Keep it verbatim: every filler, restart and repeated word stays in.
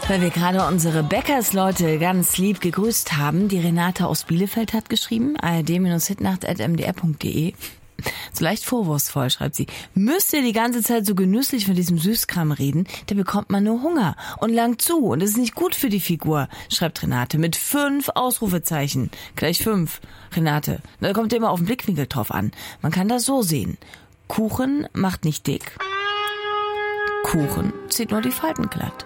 Weil wir gerade unsere Bäckersleute ganz lieb gegrüßt haben. Die Renate aus Bielefeld hat geschrieben, a r d hitnacht at m d r punkt d e. So leicht vorwurfsvoll, schreibt sie. Müsst ihr die ganze Zeit so genüsslich von diesem Süßkram reden, da bekommt man nur Hunger und langt zu und das ist nicht gut für die Figur, schreibt Renate mit fünf Ausrufezeichen. Gleich fünf. Renate, da kommt immer auf den Blickwinkel drauf an. Man kann das so sehen. Kuchen macht nicht dick. Kuchen zieht nur die Falten glatt.